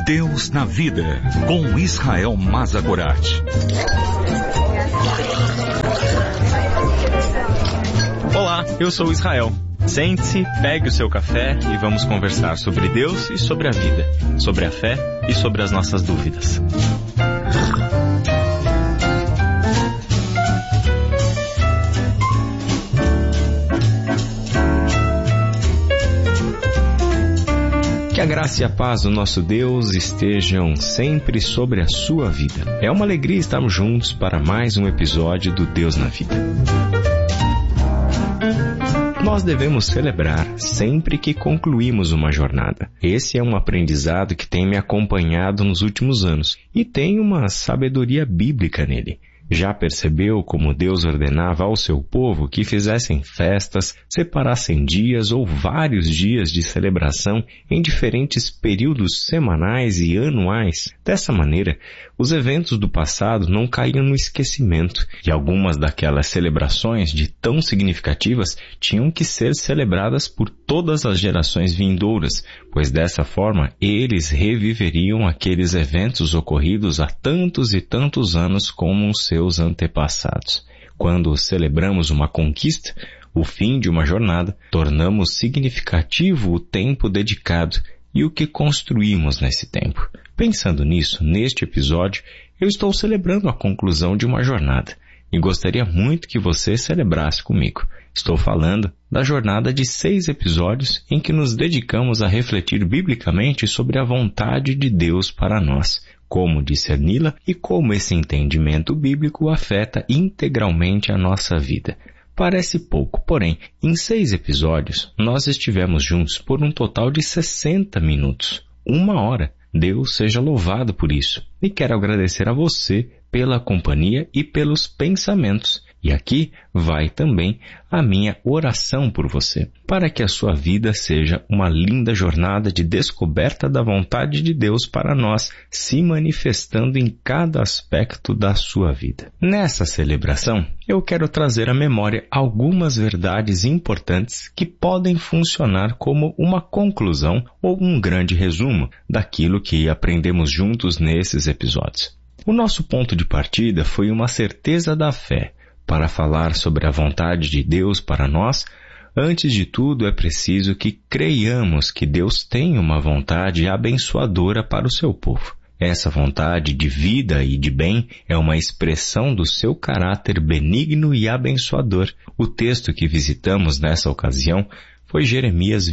Deus na Vida, com Israel Mazagorat. Olá, eu sou Israel. Sente-se, pegue o seu café e vamos conversar sobre Deus e sobre a vida, sobre a fé e sobre as nossas dúvidas. Que a graça e a paz do nosso Deus estejam sempre sobre a sua vida. É uma alegria estarmos juntos para mais um episódio do Deus na Vida. Nós devemos celebrar sempre que concluímos uma jornada. Esse é um aprendizado que tem me acompanhado nos últimos anos e tem uma sabedoria bíblica nele. Já percebeu como Deus ordenava ao seu povo que fizessem festas, separassem dias ou vários dias de celebração em diferentes períodos semanais e anuais? Dessa maneira, os eventos do passado não caíam no esquecimento e algumas daquelas celebrações de tão significativas tinham que ser celebradas por todas as gerações vindouras, pois dessa forma eles reviveriam aqueles eventos ocorridos há tantos e tantos anos como os seus antepassados. Quando celebramos uma conquista, o fim de uma jornada, tornamos significativo o tempo dedicado e o que construímos nesse tempo. Pensando nisso, neste episódio, eu estou celebrando a conclusão de uma jornada e gostaria muito que você celebrasse comigo. Estou falando da jornada de 6 episódios em que nos dedicamos a refletir biblicamente sobre a vontade de Deus para nós, como discerni-la e como esse entendimento bíblico afeta integralmente a nossa vida. Parece pouco, porém, em 6 episódios, nós estivemos juntos por um total de 60 minutos, 1 hora. Deus seja louvado por isso. E quero agradecer a você pela companhia e pelos pensamentos. E aqui vai também a minha oração por você, para que a sua vida seja uma linda jornada de descoberta da vontade de Deus para nós, se manifestando em cada aspecto da sua vida. Nessa celebração, eu quero trazer à memória algumas verdades importantes que podem funcionar como uma conclusão ou um grande resumo daquilo que aprendemos juntos nesses episódios. O nosso ponto de partida foi uma certeza da fé. Para falar sobre a vontade de Deus para nós, antes de tudo é preciso que creiamos que Deus tem uma vontade abençoadora para o seu povo. Essa vontade de vida e de bem é uma expressão do seu caráter benigno e abençoador. O texto que visitamos nessa ocasião foi Jeremias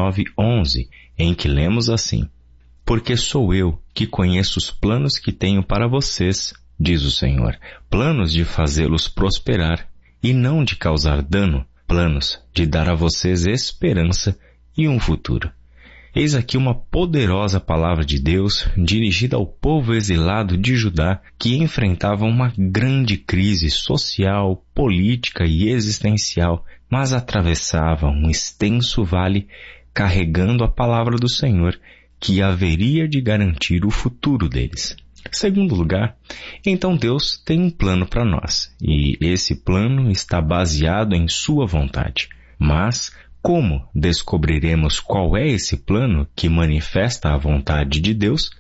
29:11, em que lemos assim: Porque sou eu que conheço os planos que tenho para vocês, diz o Senhor, planos de fazê-los prosperar e não de causar dano, planos de dar a vocês esperança e um futuro. Eis aqui uma poderosa palavra de Deus dirigida ao povo exilado de Judá que enfrentava uma grande crise social, política e existencial, mas atravessava um extenso vale carregando a palavra do Senhor que haveria de garantir o futuro deles. Segundo lugar, então Deus tem um plano para nós, e esse plano está baseado em sua vontade. Mas como descobriremos qual é esse plano que manifesta a vontade de Deus?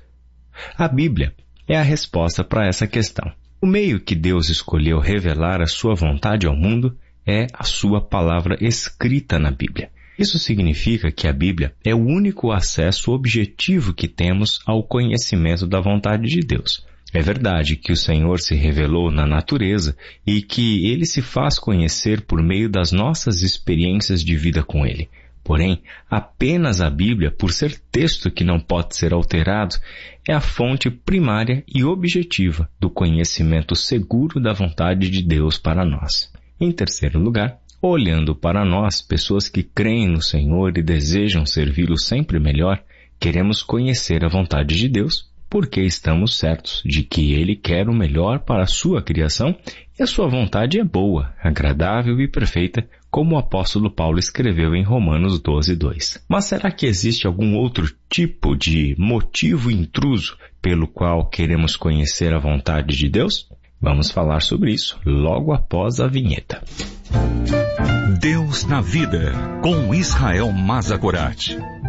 A Bíblia é a resposta para essa questão. O meio que Deus escolheu revelar a sua vontade ao mundo é a sua palavra escrita na Bíblia. Isso significa que a Bíblia é o único acesso objetivo que temos ao conhecimento da vontade de Deus. É verdade que o Senhor se revelou na natureza e que Ele se faz conhecer por meio das nossas experiências de vida com Ele. Porém, apenas a Bíblia, por ser texto que não pode ser alterado, é a fonte primária e objetiva do conhecimento seguro da vontade de Deus para nós. Em terceiro lugar, olhando para nós, pessoas que creem no Senhor e desejam servi-lo sempre melhor, queremos conhecer a vontade de Deus, porque estamos certos de que Ele quer o melhor para a sua criação e a sua vontade é boa, agradável e perfeita, como o apóstolo Paulo escreveu em Romanos 12:2. Mas será que existe algum outro tipo de motivo intruso pelo qual queremos conhecer a vontade de Deus? Vamos falar sobre isso logo após a vinheta. Deus na Vida, com Israel Mazagorat.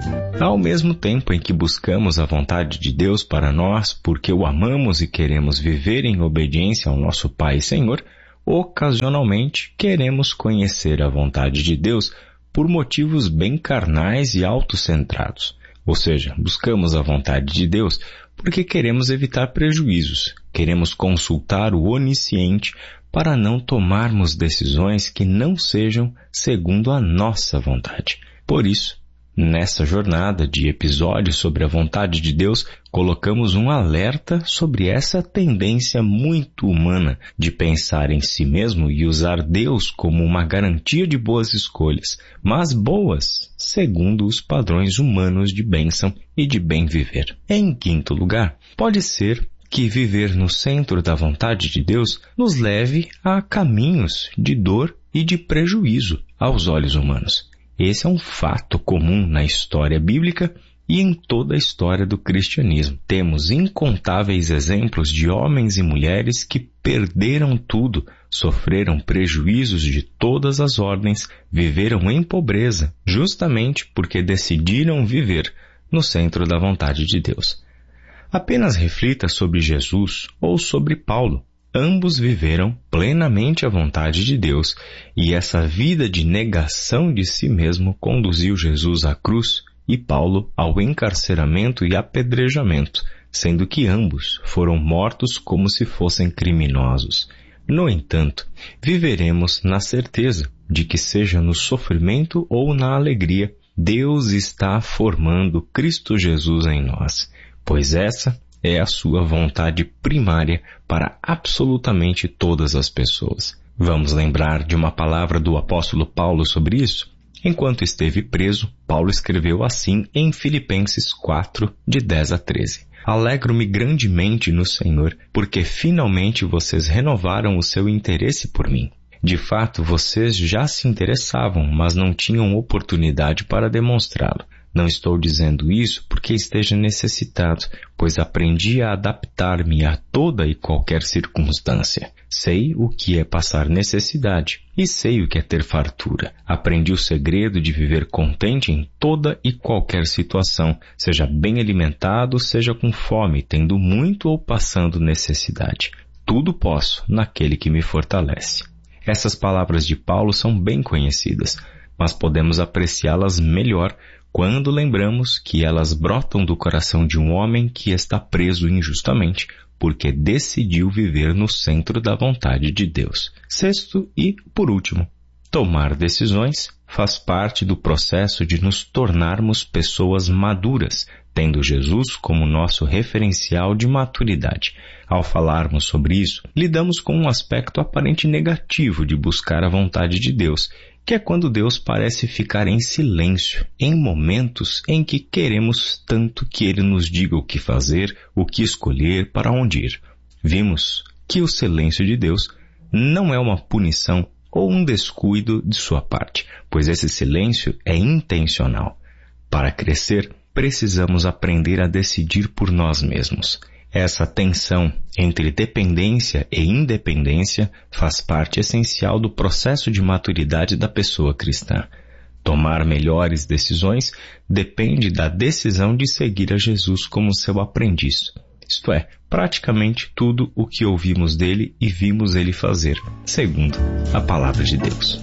Ao mesmo tempo em que buscamos a vontade de Deus para nós, porque o amamos e queremos viver em obediência ao nosso Pai e Senhor, ocasionalmente queremos conhecer a vontade de Deus por motivos bem carnais e autocentrados. Ou seja, buscamos a vontade de Deus porque queremos evitar prejuízos, queremos consultar o onisciente para não tomarmos decisões que não sejam segundo a nossa vontade. Por isso, nessa jornada de episódios sobre a vontade de Deus, colocamos um alerta sobre essa tendência muito humana de pensar em si mesmo e usar Deus como uma garantia de boas escolhas, mas boas, segundo os padrões humanos de bênção e de bem viver. Em quinto lugar, pode ser que viver no centro da vontade de Deus nos leve a caminhos de dor e de prejuízo aos olhos humanos. Esse é um fato comum na história bíblica e em toda a história do cristianismo. Temos incontáveis exemplos de homens e mulheres que perderam tudo, sofreram prejuízos de todas as ordens, viveram em pobreza, justamente porque decidiram viver no centro da vontade de Deus. Apenas reflita sobre Jesus ou sobre Paulo. Ambos viveram plenamente a vontade de Deus, e essa vida de negação de si mesmo conduziu Jesus à cruz e Paulo ao encarceramento e apedrejamento, sendo que ambos foram mortos como se fossem criminosos. No entanto, viveremos na certeza de que, seja no sofrimento ou na alegria, Deus está formando Cristo Jesus em nós, pois essa é a sua vontade primária para absolutamente todas as pessoas. Vamos lembrar de uma palavra do apóstolo Paulo sobre isso? Enquanto esteve preso, Paulo escreveu assim em Filipenses 4, de 10 a 13. Alegro-me grandemente no Senhor, porque finalmente vocês renovaram o seu interesse por mim. De fato, vocês já se interessavam, mas não tinham oportunidade para demonstrá-lo. Não estou dizendo isso porque esteja necessitado, pois aprendi a adaptar-me a toda e qualquer circunstância. Sei o que é passar necessidade e sei o que é ter fartura. Aprendi o segredo de viver contente em toda e qualquer situação, seja bem alimentado, seja com fome, tendo muito ou passando necessidade. Tudo posso naquele que me fortalece. Essas palavras de Paulo são bem conhecidas, mas podemos apreciá-las melhor quando lembramos que elas brotam do coração de um homem que está preso injustamente, porque decidiu viver no centro da vontade de Deus. Sexto e, por último, tomar decisões faz parte do processo de nos tornarmos pessoas maduras, tendo Jesus como nosso referencial de maturidade. Ao falarmos sobre isso, lidamos com um aspecto aparente negativo de buscar a vontade de Deus, que é quando Deus parece ficar em silêncio, em momentos em que queremos tanto que Ele nos diga o que fazer, o que escolher, para onde ir. Vimos que o silêncio de Deus não é uma punição ou um descuido de sua parte, pois esse silêncio é intencional. Para crescer, precisamos aprender a decidir por nós mesmos. Essa tensão entre dependência e independência faz parte essencial do processo de maturidade da pessoa cristã. Tomar melhores decisões depende da decisão de seguir a Jesus como seu aprendiz. Isto é, praticamente tudo o que ouvimos dele e vimos ele fazer, segundo a palavra de Deus.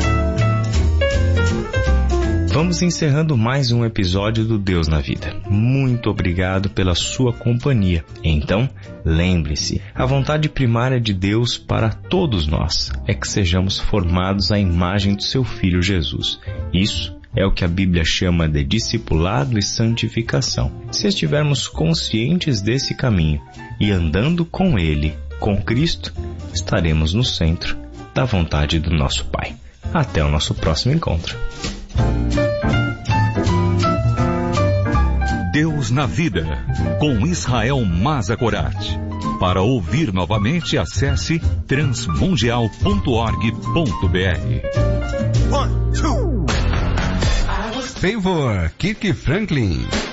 Vamos encerrando mais um episódio do Deus na Vida. Muito obrigado pela sua companhia. Então, lembre-se, a vontade primária de Deus para todos nós é que sejamos formados à imagem do seu Filho Jesus. Isso é o que a Bíblia chama de discipulado e santificação. Se estivermos conscientes desse caminho e andando com Ele, com Cristo, estaremos no centro da vontade do nosso Pai. Até o nosso próximo encontro. Deus na Vida, com Israel Mazakorat. Para ouvir novamente, acesse transmundial.org.br. Favor, Kirk Franklin.